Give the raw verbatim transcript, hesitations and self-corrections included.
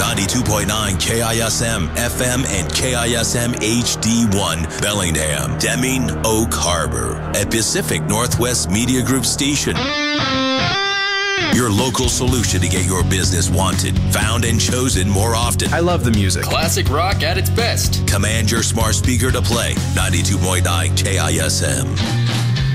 ninety-two point nine K I S M F M and K I S M H D one, Bellingham, Deming, Oak Harbor, a Pacific Northwest Media Group station. Your local solution to get your business wanted, found, and chosen more often. I love the music. Classic rock at its best. Command your smart speaker to play ninety-two point nine K I S M.